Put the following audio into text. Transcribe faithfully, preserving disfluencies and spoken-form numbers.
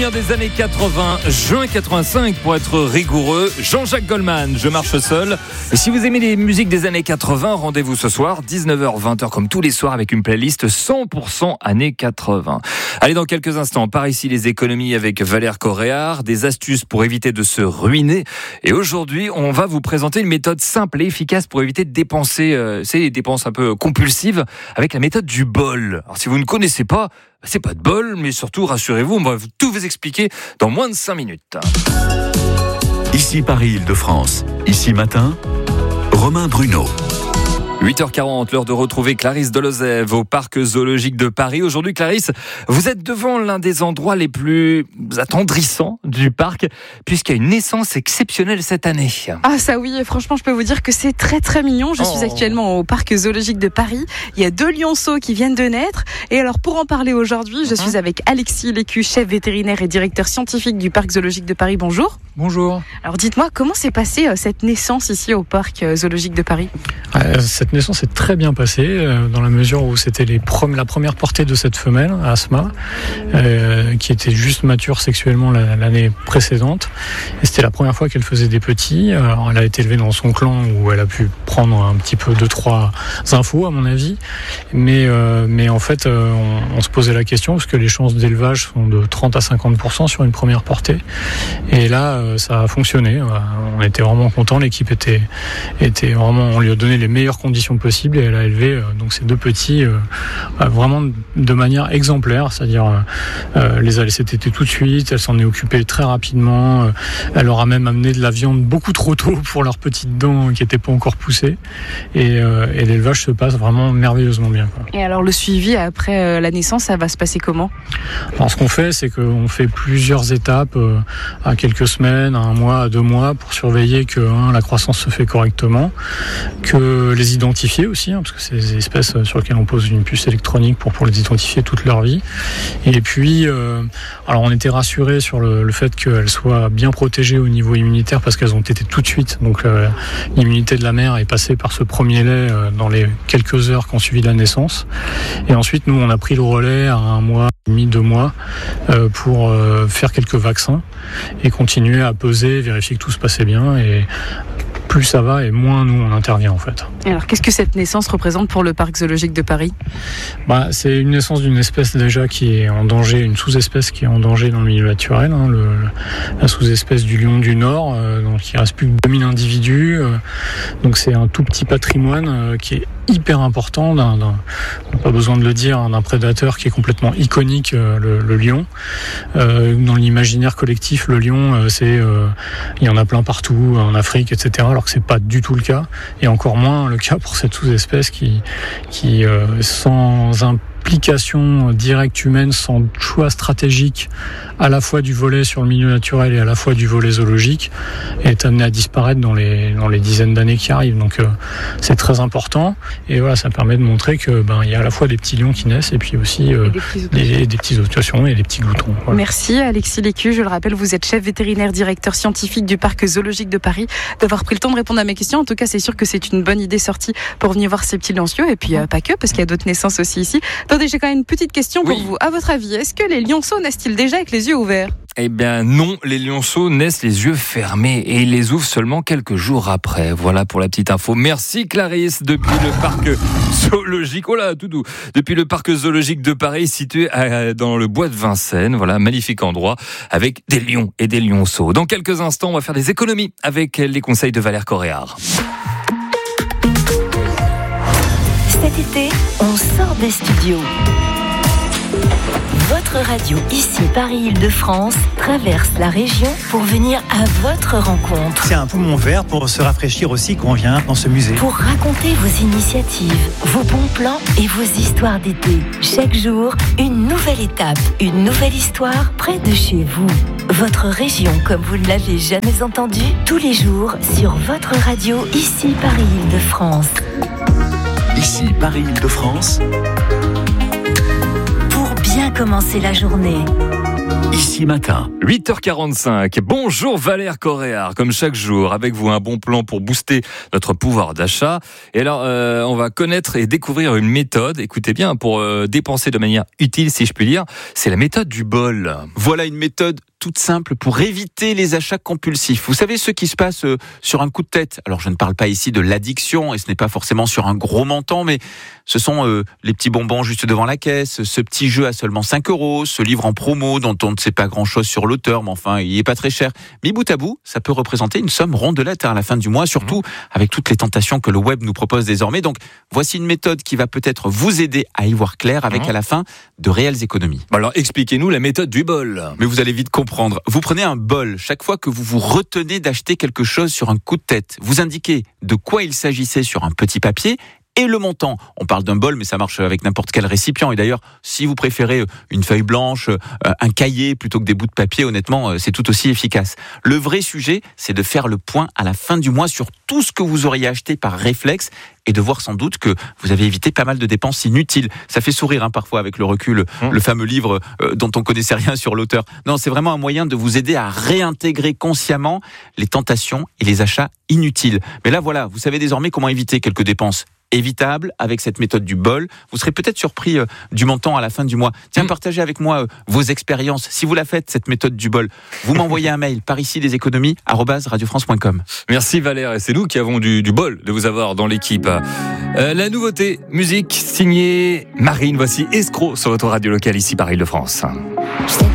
Des années quatre-vingts, juin quatre-vingt-cinq pour être rigoureux, Jean-Jacques Goldman, Je marche seul. Et si vous aimez les musiques des années quatre-vingts, rendez-vous ce soir, dix-neuf heures vingt comme tous les soirs avec une playlist cent pour cent années quatre-vingts. Allez, dans quelques instants, par ici les économies avec Valère Coréard, des astuces pour éviter de se ruiner. Et aujourd'hui, on va vous présenter une méthode simple et efficace pour éviter de dépenser, euh, c'est les dépenses un peu compulsives avec la méthode du bol. Alors si vous ne connaissez pas, c'est pas de bol, mais surtout, rassurez-vous, on va tout vous expliquer dans moins de cinq minutes. Ici Paris-Île-de-France. Ici matin, Romain Bruno. huit heures quarante, l'heure de retrouver Clarisse Delozève au Parc Zoologique de Paris. Aujourd'hui, Clarisse, vous êtes devant l'un des endroits les plus attendrissants du parc, puisqu'il y a une naissance exceptionnelle cette année. Ah ça oui, franchement, je peux vous dire que c'est très très mignon. Je oh. suis actuellement au Parc Zoologique de Paris. Il y a deux lionceaux qui viennent de naître. Et alors, pour en parler aujourd'hui, je uh-huh. suis avec Alexis Lécu, chef vétérinaire et directeur scientifique du Parc Zoologique de Paris. Bonjour. Bonjour. Alors, dites-moi, comment s'est passée euh, cette naissance ici au Parc Zoologique de Paris ? euh, Cette naissance est très bien passée, euh, dans la mesure où c'était les prom- la première portée de cette femelle, Asma, euh, qui était juste mature sexuellement la, l'année précédente. Et c'était la première fois qu'elle faisait des petits. Alors, elle a été élevée dans son clan où elle a pu prendre un petit peu deux, trois infos, à mon avis. Mais, euh, mais en fait, euh, on, on se posait la question, parce que les chances d'élevage sont de trente à cinquante pour cent sur une première portée. Et là, euh, ça a fonctionné. On était vraiment contents. L'équipe était, était vraiment, on lui a donné les meilleures conditions possibles et elle a élevé euh, donc ces deux petits euh, vraiment de manière exemplaire, c'est-à-dire euh, les a laissés téter tout de suite, elle s'en est occupée très rapidement, euh, elle leur a même amené de la viande beaucoup trop tôt pour leurs petites dents qui n'étaient pas encore poussées et, euh, et l'élevage se passe vraiment merveilleusement bien, quoi. Et alors le suivi après euh, la naissance, ça va se passer comment ? Alors ce qu'on fait, c'est qu'on fait plusieurs étapes euh, à quelques semaines, à un mois, à deux mois pour surveiller que hein, la croissance se fait correctement, que les identifier aussi, hein, parce que c'est des espèces sur lesquelles on pose une puce électronique pour, pour les identifier toute leur vie. Et puis, euh, alors on était rassurés sur le, le fait qu'elles soient bien protégées au niveau immunitaire parce qu'elles ont été tout de suite. Donc euh, l'immunité de la mère est passée par ce premier lait euh, dans les quelques heures qui ont suivi la naissance. Et ensuite, nous, on a pris le relais à un mois, demi, deux mois euh, pour euh, faire quelques vaccins et continuer à peser, vérifier que tout se passait bien. Et plus ça va et moins nous on intervient en fait. Et alors qu'est-ce que cette naissance représente pour le Parc Zoologique de Paris ? Bah, c'est une naissance d'une espèce déjà qui est en danger, une sous-espèce qui est en danger dans le milieu naturel, hein, le, la sous-espèce du lion du Nord, euh, donc il reste plus que deux mille individus, euh, donc c'est un tout petit patrimoine euh, qui est hyper important, d'un, d'un, on n'a pas besoin de le dire, d'un prédateur qui est complètement iconique, euh, le, le lion. Euh, dans l'imaginaire collectif, le lion, euh, c'est, euh, il y en a plein partout, en Afrique, et cetera. Alors que c'est pas du tout le cas, et encore moins le cas pour cette sous-espèce qui, qui euh, sans implication directe humaine, sans choix stratégique à la fois du volet sur le milieu naturel et à la fois du volet zoologique, est amené à disparaître dans les, dans les dizaines d'années qui arrivent. Donc euh, c'est très important, et voilà, ça permet de montrer que ben, il y a à la fois des petits lions qui naissent et puis aussi euh, des, des petits otations et des petits gloutons. Voilà. Merci Alexis Lécu, je le rappelle, vous êtes chef vétérinaire directeur scientifique du Parc Zoologique de Paris, d'avoir pris le temps de répondre à mes questions. En tout cas, c'est sûr que c'est une bonne idée sortie pour venir voir ces petits lionceaux, et puis euh, pas que, parce qu'il y a d'autres naissances aussi ici. Attendez, j'ai quand même une petite question pour oui. vous. À votre avis, est-ce que les lionceaux naissent-ils déjà avec les yeux ouverts ? Eh bien non, les lionceaux naissent les yeux fermés et ils les ouvrent seulement quelques jours après. Voilà pour la petite info. Merci Clarisse, depuis le parc zoologique, oh là, tout doux, depuis le parc zoologique de Paris, situé à, dans le bois de Vincennes. Voilà, magnifique endroit avec des lions et des lionceaux. Dans quelques instants, on va faire des économies avec les conseils de Valère Coréard. Cet été, on sort des studios. Votre radio, ici Paris-Île-de-France, traverse la région pour venir à votre rencontre. C'est un poumon vert pour se rafraîchir aussi quand on vient dans ce musée. Pour raconter vos initiatives, vos bons plans et vos histoires d'été. Chaque jour, une nouvelle étape, une nouvelle histoire près de chez vous. Votre région comme vous ne l'avez jamais entendue, tous les jours sur votre radio, ici Paris-Île-de-France. Ici Paris-Île-de-France. Pour bien commencer la journée. Ici Matin. huit heures quarante-cinq. Bonjour Valère Coréard, comme chaque jour, avec vous un bon plan pour booster notre pouvoir d'achat. Et alors, euh, on va connaître et découvrir une méthode, écoutez bien, pour euh, dépenser de manière utile, si je puis dire. C'est la méthode du bol. Voilà une méthode toute simple pour éviter les achats compulsifs. Vous savez, ceux qui se passent euh, sur un coup de tête. Alors, je ne parle pas ici de l'addiction, et ce n'est pas forcément sur un gros montant, mais ce sont euh, les petits bonbons juste devant la caisse, ce petit jeu à seulement cinq euros, ce livre en promo dont on ne sait pas grand-chose sur l'auteur, mais enfin, il n'est pas très cher. Mais bout à bout, ça peut représenter une somme rondelette à la fin du mois, surtout avec toutes les tentations que le web nous propose désormais. Donc, voici une méthode qui va peut-être vous aider à y voir clair avec à la fin de réelles économies. Alors, expliquez-nous la méthode du bol. Mais vous allez vite comprendre. Vous prenez un bol chaque fois que vous vous retenez d'acheter quelque chose sur un coup de tête. Vous indiquez de quoi il s'agissait sur un petit papier et le montant. On parle d'un bol, mais ça marche avec n'importe quel récipient. Et d'ailleurs, si vous préférez une feuille blanche, un cahier plutôt que des bouts de papier, honnêtement, c'est tout aussi efficace. Le vrai sujet, c'est de faire le point à la fin du mois sur tout ce que vous auriez acheté par réflexe et de voir sans doute que vous avez évité pas mal de dépenses inutiles. Ça fait sourire hein, parfois avec le recul, mmh. le fameux livre euh, dont on connaissait rien sur l'auteur. Non, c'est vraiment un moyen de vous aider à réintégrer consciemment les tentations et les achats inutiles. Mais là, voilà, vous savez désormais comment éviter quelques dépenses évitables avec cette méthode du bol. Vous serez peut-être surpris euh, du montant à la fin du mois. Tiens, mmh. partagez avec moi euh, vos expériences. Si vous la faites, cette méthode du bol, vous m'envoyez un mail par ici des économies arobase radio france point com. Merci Valère, et c'est nous qui avons du, du bol de vous avoir dans l'équipe. Euh, la nouveauté, musique signée Marine, voici Escroc sur votre radio locale ici par Île-de-France.